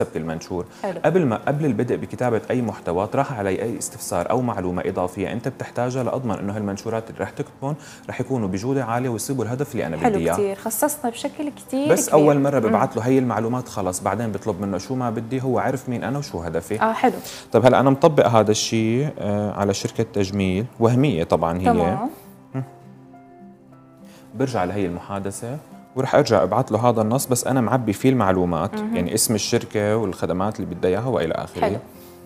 المنشور. حلو. قبل البدء بكتابه اي محتوى طرح علي اي استفسار او معلومه اضافيه انت بتحتاجها لاضمن انه هالمنشورات اللي رح تكتبهم رح يكونوا بجوده عاليه ويصيبوا الهدف اللي انا بدي اياه. حلو كثير، خصصنا بشكل كثير بس كبير. اول مره ببعث له هي المعلومات خلص، بعدين بطلب منه شو ما بدي، هو عرف مين انا وشو هدفي. حلو. طيب هلا انا مطبق هذا الشيء على شركه تجميل وهميه طبعا هي. تمام. برجع لهي المحادثه ورح ارجع ابعث له هذا النص، بس انا معبي فيه المعلومات يعني اسم الشركه والخدمات اللي بدها اياها والى اخره. حلو.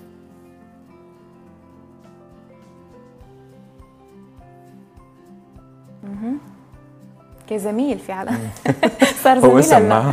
كزميل في على صار زميل هو هلا. سماها.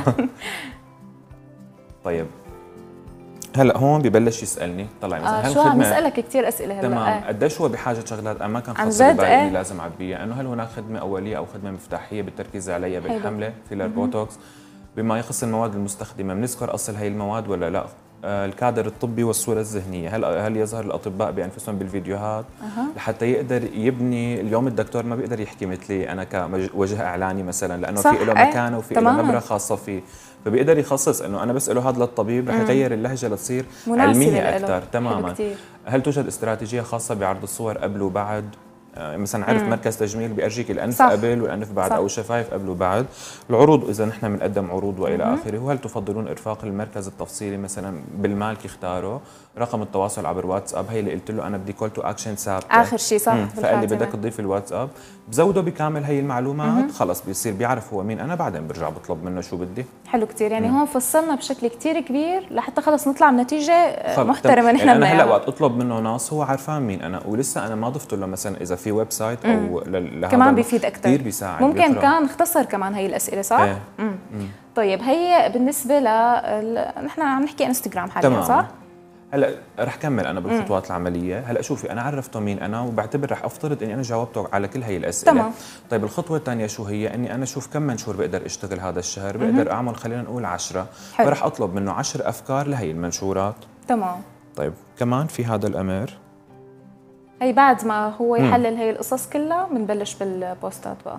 طيب هلا هون ببلش يسالني طلع مثلا شو عم يسالك كثير اسئله هلا. تمام. قديش هو بحاجه شغلات انا ما كان عن خاصه جد. ببالي اني لازم اعبيها، انه هل هناك خدمه اوليه او خدمه مفتاحيه بالتركيز عليها بالحمله فيلر بوتوكس، بما يخص المواد المستخدمه بنذكر اصل هي المواد ولا لا، الكادر الطبي والصوره الذهنيه، هل يظهر الاطباء بانفسهم بالفيديوهات لحتى يقدر يبني. اليوم الدكتور ما بيقدر يحكي مثلي انا كوجه اعلاني مثلا، لانه في له مكانه وفي له نبره خاصه فيه، فبيقدر يخصص انه انا بساله هذا للطبيب رح يغير اللهجه لتصير علميه اكثر. تماما. هل توجد استراتيجيه خاصه بعرض الصور قبل وبعد؟ مثلا عرف مركز تجميل بيرجيك الانف صح. قبل والانف بعد، صح. او الشفايف قبل وبعد. العروض اذا نحن بنقدم عروض والى اخره. وهل تفضلون ارفاق المركز التفصيلي مثلا بالمالك يختاره؟ رقم التواصل عبر واتساب، هي اللي قلت له انا بدي كول تو اكشن ثابته اخر شيء. صح. فقال لي بدك تضيف الواتساب، بزوده بكامل هي المعلومات خلص بيصير بيعرف هو مين انا، بعدين برجع بطلب منه شو بدي. حلو كثير. يعني هون فصلنا بشكل كثير كبير لحتى خلص نطلع بنتيجه محترمه نحن. يعني انا هلا وقت اطلب منه نص هو عارفان مين انا، ولسه انا ما ضفت له مثلا اذا في ويب سايت او لهذا كمان بيفيد اكثر، كثير بيساعد. ممكن كان اختصر كمان هي الاسئله. صح. طيب هي بالنسبه نحن عم نحكي انستغرام حاليا. صح. هلا رح كمل انا بالخطوات العمليه. هلا شوفي انا عرفته مين انا وبعتبر رح افترض اني انا جاوبته على كل هي الاسئله. تمام. طيب الخطوه الثانيه شو هي؟ اني انا اشوف كم منشور بقدر اشتغل هذا الشهر. بقدر اعمل خلينا نقول 10. فرح اطلب منه 10 افكار لهي المنشورات. تمام. طيب كمان في هذا الامر، هي بعد ما هو يحلل هي القصص كلها بنبلش بالبوستات بقى.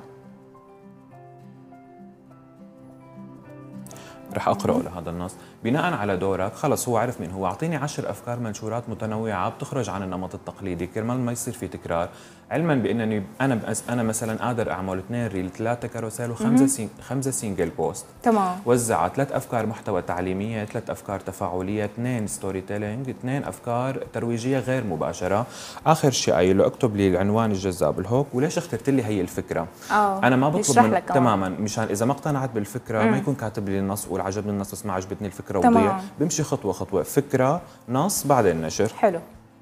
رح اقراه لهذا النص. بناء على دورك خلص هو عرف مين هو، اعطيني 10 افكار منشورات متنوعه بتخرج عن النمط التقليدي كرمال ما يصير في تكرار، علما بانني انا مثلا قادر اعمل 2 ريل 3 كاروسيل وخمسه سينجل بوست. تمام. وزع 3 افكار محتوى تعليميه، 3 افكار تفاعليه، 2 ستوري تيلينج، 2 افكار ترويجيه غير مباشره. اخر شيء قايل له اكتب لي العنوان الجذاب الهوك وليش اخترت لي هي الفكره. انا ما بطلب من تماما مشان اذا ما اقتنعت بالفكره ما يكون كاتب لي النص وقول عجبني النص بس ما عجبتني الفكره وضيع. بمشي خطوه خطوه، فكره نص بعدين نشر. حلو.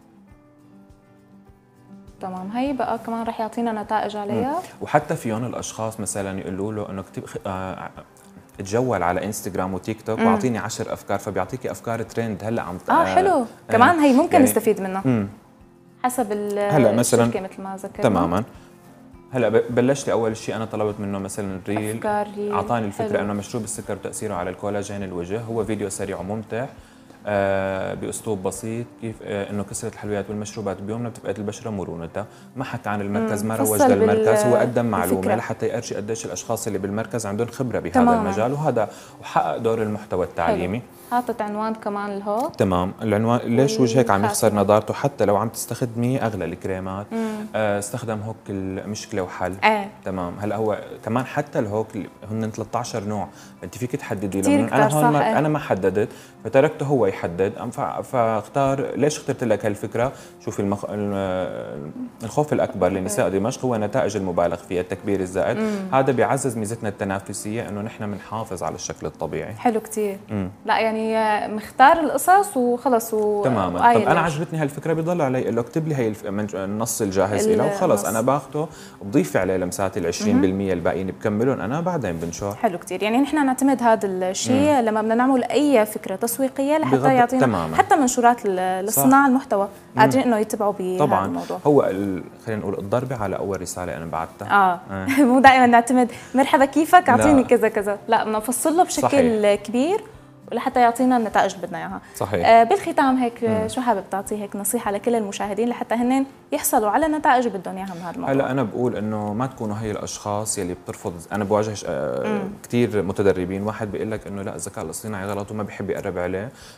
تمام. هي بقى كمان رح يعطينا نتائج عليها. وحتى فيهم الاشخاص مثلا يقولوا له انه اكتب تجول على انستغرام وتيك توك واعطيني 10 افكار، فبيعطيكي افكار ترند هلا عم حلو. كمان هي ممكن يعني نستفيد منها حسب هلا مثلا الشركه مثل ما ذكرنا. تماما. هلا بلشت لي اول شيء انا طلبت منه مثلا الريل، اعطاني الفكره انه مشروب السكر وتاثيره على الكولاجين الوجه، هو فيديو سريع وممتع باسلوب بسيط، كيف انه كثره الحلويات والمشروبات بيومنا بتفقد البشره مرونتها. ما حكى عن المركز، ما روج للمركز، هو قدم معلومه لحتى يرجي قديش الاشخاص اللي بالمركز عندهم خبره بهذا المجال، وحقق دور المحتوى التعليمي. حاطط عنوان كمان الهوك. تمام. العنوان ليش وجهك عم يخسر نضارته حتى لو عم تستخدمي اغلى الكريمات. استخدم هوك المشكله وحل. تمام. هلا هو كمان حتى الهوك هن 13 نوع، انت فيك تحددي له. انا هون انا ما حددت فتركته هو يحدد. فاختار. ليش اخترت لك هالفكره؟ شوفي الخوف الاكبر لنساء دمشق هو نتائج المبالغ فيها، التكبير الزائد. هذا بيعزز ميزتنا التنافسيه انه نحن بنحافظ على الشكل الطبيعي. حلو كثير. لا يعني مختار القصص وخلص تماما. طب انا عجبتني هالفكره، بيضل علي يقول له اكتب لي هي النص الجاهز له وخلص انا باخده بضيف عليه لمسات ال 20% الباقيين بكملهم انا بعدين بنشر. حلو كثير. يعني نحن نعتمد هذا الشيء لما بدنا نعمل اي فكره تسويقيه لحتى يعطينا تماما. حتى منشورات لصناع المحتوى قادرين انه يتبعوا بهذا الموضوع. هو خلينا نقول الضربه على اول رساله انا بعتها. مو دائما نعتمد مرحبا كيفك اعطيني كذا كذا، لا بدنا نفصل له بشكل صحيح. كبير لحتى يعطينا النتائج اللي بدنا اياها. صحيح. بالختام هيك شو حابب تعطي هيك نصيحه لكل المشاهدين لحتى هن يحصلوا على النتائج اللي بدهم اياها من هذا الموضوع؟ هلا انا بقول انه ما تكونوا هي الاشخاص يلي بترفض. انا بواجه كثير متدربين، واحد بيقول لك انه لا الذكاء الاصطناعي غلط وما بيحب يقرب عليه،